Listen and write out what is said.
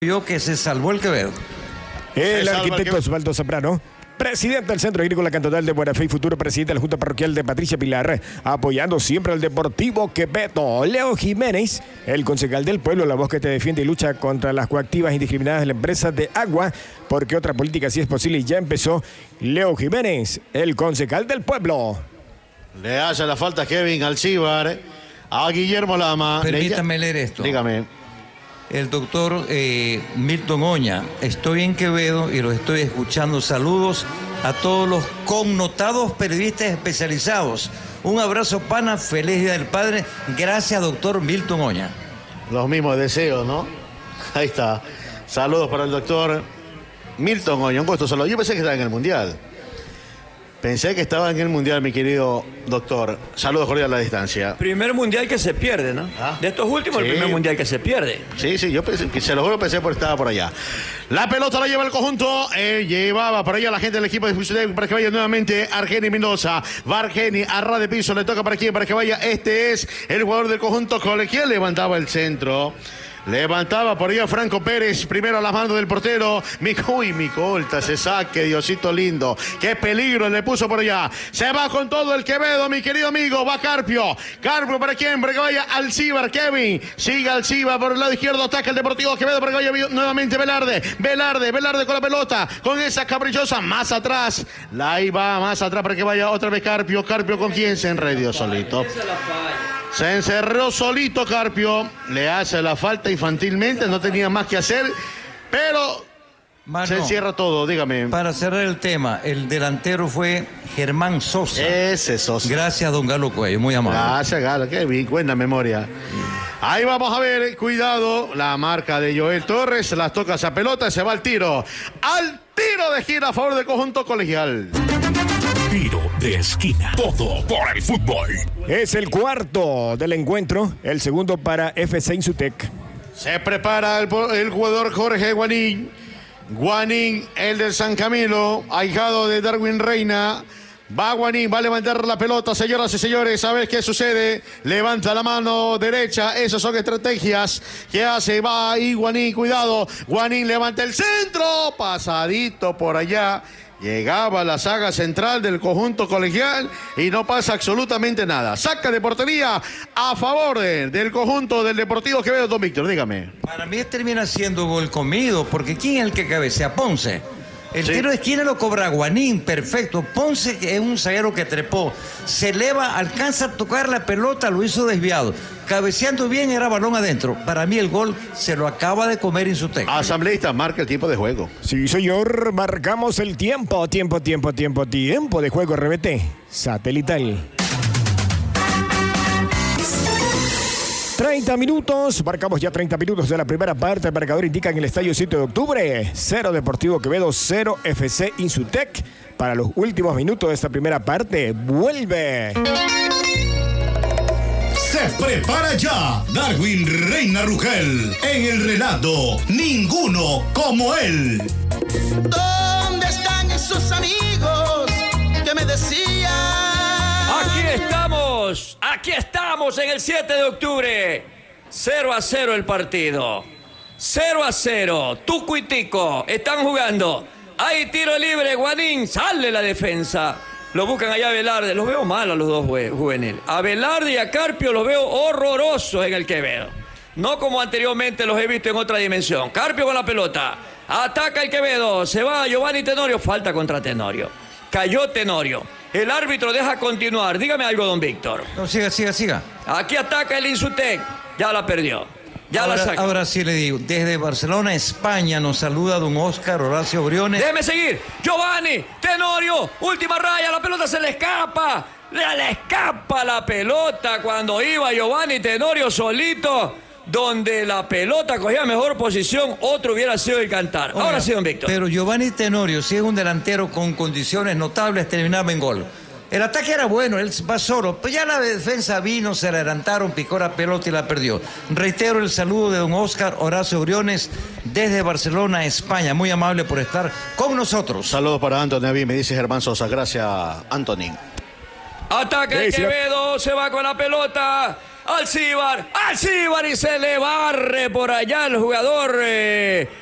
Yo que se salvó el Quevedo. El arquitecto Osvaldo Zambrano, presidente del Centro Agrícola Cantonal de Buena Fe y futuro presidente de la Junta Parroquial de Patricia Pilar, apoyando siempre al Deportivo Quevedo. Leo Jiménez, el concejal del pueblo, la voz que te defiende y lucha contra las coactivas indiscriminadas de la empresa de agua, porque otra política sí es posible y ya empezó. Leo Jiménez, el concejal del pueblo. Le hace la falta a Kevin Alcíbar, a Guillermo Lama. Permítame leer esto. Dígame. El doctor Milton Oña, estoy en Quevedo y lo estoy escuchando. Saludos a todos los connotados periodistas especializados. Un abrazo, pana, feliz Día del Padre. Gracias, doctor Milton Oña. Los mismos deseos, ¿no? Ahí está. Saludos para el doctor Milton Oña. Un gusto saludo. Yo pensé que estaba en el Mundial. Pensé que estaba en el Mundial, mi querido doctor. Saludos cordiales a la distancia. Primer Mundial que se pierde, ¿no? ¿Ah? De estos últimos, Sí. el primer Mundial que se pierde. Sí, yo pensé, se lo juro, pensé por estaba por allá. La pelota la lleva el conjunto. Llevaba por allá la gente del equipo de fusión para que vaya nuevamente Argeni Mendoza. Va Argeni a ras de piso. Le toca para quién, para que vaya. Este es el jugador del conjunto colegial. Levantaba el centro. Levantaba por allá Franco Pérez, primero a las manos del portero. Uy, mi colta, se saque, Diosito lindo. Qué peligro le puso por allá. Se va con todo el Quevedo, mi querido amigo. Va Carpio. Carpio para quién, para que vaya Alcíbar, Kevin. Sigue Alcíbar por el lado izquierdo, ataca el Deportivo Quevedo para que vaya nuevamente Velarde. Velarde con la pelota, con esa caprichosa, más atrás. Ahí va, más atrás para que vaya otra vez Carpio. Carpio con quién se enredió solito. Se encerró solito Carpio, le hace la falta infantilmente, no tenía más que hacer, pero Mano, se encierra todo, dígame. Para cerrar el tema, el delantero fue Germán Sosa. Ese Sosa. Gracias, don Galo Cuello, muy amable. Gracias, Galo, qué bien, buena memoria. Ahí vamos a ver, cuidado, la marca de Joel Torres, las toca esa pelota, se va al tiro de esquina a favor del conjunto colegial. Tiro de esquina. Todo por el fútbol. Es el cuarto del encuentro, el segundo para FC Insutec. Se prepara el jugador Jorge Guanín. Guanín, el del San Camilo, ahijado de Darwin Reina. Va Guanín, va a levantar la pelota, señoras y señores. ¿Sabes qué sucede? Levanta la mano derecha. Esas son estrategias que hace. Va ahí Guanín, cuidado. Guanín levanta el centro. Pasadito por allá. Llegaba la saga central del conjunto colegial y no pasa absolutamente nada. Saca de portería a favor del conjunto del Deportivo Quevedo. Don Víctor, dígame. Para mí termina siendo gol comido, porque ¿quién es el que cabecea? Ponce. El Sí. tiro de esquina lo cobra Guanín, perfecto. Ponce es un zaguero que trepó, se eleva, alcanza a tocar la pelota, lo hizo desviado. Cabeceando bien, era balón adentro. Para mí el gol se lo acaba de comer Insutec. Asambleísta, marca el tiempo de juego. Sí, señor, marcamos el tiempo de juego, RBT satelital. 30 minutos, marcamos ya 30 minutos de la primera parte. El marcador indica en el estadio 7 de octubre, 0 Deportivo Quevedo, 0 FC Insutec. Para los últimos minutos de esta primera parte, vuelve. Se prepara ya Darwin Reina Rugel en el relato Ninguno como él. ¿Dónde están esos amigos que me decían? Aquí estamos en el 7 de octubre. 0-0 el partido. 0-0. Tuco y Tico están jugando. Hay tiro libre, Guanín, sale la defensa. Lo buscan allá a Velarde. Los veo mal a los dos juveniles. A Velarde y a Carpio los veo horrorosos en el Quevedo. No como anteriormente los he visto en otra dimensión. Carpio con la pelota. Ataca el Quevedo. Se va Giovanni Tenorio. Falta contra Tenorio. Cayó Tenorio. El árbitro deja continuar. Dígame algo, don Víctor. No, siga. Aquí ataca el Insutec. Ya la perdió. Ya la sacó. Ahora sí le digo, desde Barcelona, España, nos saluda don Óscar Horacio Briones. Déjeme seguir. Giovanni, Tenorio, última raya, la pelota se le escapa. Le escapa la pelota cuando iba Giovanni Tenorio solito. Donde la pelota cogía mejor posición, otro hubiera sido el cantar. Oiga, Ahora sí, don Víctor. Pero Giovanni Tenorio, si es un delantero con condiciones notables, terminaba en gol. El ataque era bueno, él va solo, pero ya la defensa vino, se le adelantaron, picó la pelota y la perdió. Reitero el saludo de don Óscar Horacio Briones desde Barcelona, España. Muy amable por estar con nosotros. Saludos para Anthony, me dice Germán Sosa. Gracias, Anthony. Ataca el Quevedo, se va con la pelota. Alcibar y se le barre por allá el jugador